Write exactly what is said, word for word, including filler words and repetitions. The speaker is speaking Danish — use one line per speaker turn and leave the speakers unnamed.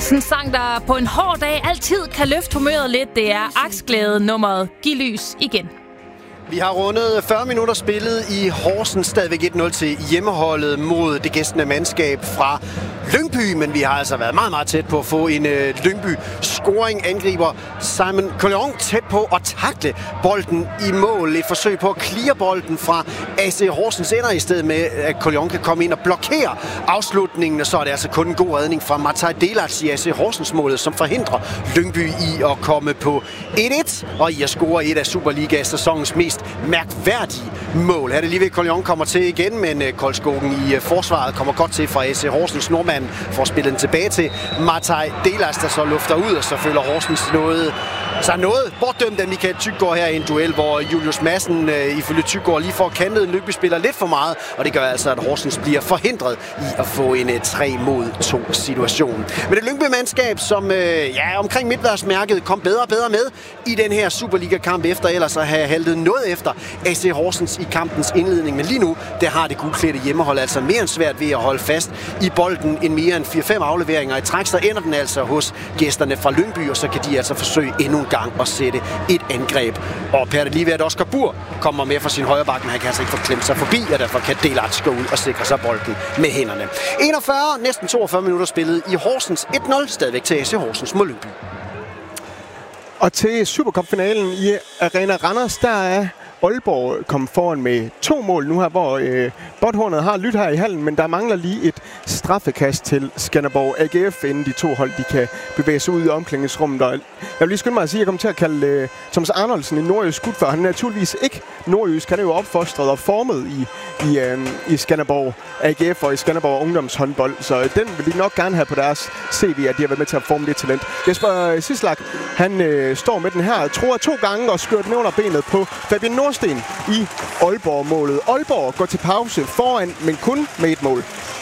Sådan en sang, der på en hård dag altid kan løfte humøret lidt. Det er Aksglæde nummeret Giv lys igen.
Vi har rundet fyrre minutter spillet i Horsens, stadigvæk et nul til hjemmeholdet mod det gæstende mandskab fra Lyngby, men vi har altså været meget, meget tæt på at få en øh, Lyngby-scoring. Angriber Simon Collion tæt på at takle bolden i mål. Et forsøg på at clear bolden fra A C Horsens ender i stedet med, at Collion kan komme ind og blokere afslutningen, og så er det altså kun en god redning fra Mataj Delac i A C Horsens-målet, som forhindrer Lyngby i at komme på et et og i at score et af Superliga-sæsonens mest mærkværdige mål. Her er det lige ved, at Collion kommer til igen, men Koldskogen i forsvaret kommer godt til fra A C Horsens. Nordmand får spillet den tilbage til Mataj Delac, der så lufter ud, og så følger Horsens noget, så noget bortdømt af Michael Tyggaard her i en duel, hvor Julius Madsen øh, ifølge Tyggaard lige får kantet en Lyngby-spiller lidt for meget, og det gør altså, at Horsens bliver forhindret i at få en øh, tre mod to situation. Men det Lyngby-mandskab, som øh, ja, omkring midtvejsmærket kom bedre og bedre med i den her Superliga-kamp, efter ellers at have haltet noget efter A C Horsens i kampens indledning. Men lige nu, der har det gulklædte hjemmehold altså mere end svært ved at holde fast i bolden end mere end fire fem afleveringer i træk, så ender den altså hos gæsterne fra Lyngby, og så kan de altså forsøge endnu en gang at sætte et angreb. Og per det lige ved, at Oscar Bur kommer med fra sin højre bakke, men han kan altså ikke få klemt sig forbi, og derfor kan Delac gå ud og sikre sig bolden med hænderne. enogfyrre, næsten toogfyrre minutter spillet i Horsens. et nul stadigvæk til A C Horsens mod Lyngby.
Og til Supercup-finalen i Arena Randers, der er Aalborg kom foran med to mål nu her, hvor øh, Botthornet har lyttet her i hallen, men der mangler lige et straffekast til Skanderborg A G F, inden de to hold de kan bevæge sig ud i omklædningsrummet. Og jeg vil lige skynde mig at sige, at jeg kommer til at kalde øh, Thomas Arnoldsen en nordjysk gut, for han er naturligvis ikke nordjysk. Han er jo opfostret og formet i, i, øh, i Skanderborg A G F og i Skanderborg Ungdomshåndbold, så den vil de nok gerne have på deres C V, at de har været med til at forme det talent. Jesper Sislak, han øh, står med den her, tror to gange og skører den under benet på Fabian Nordsten i Aalborg-målet. Aalborg går til pause foran, men kun med et mål.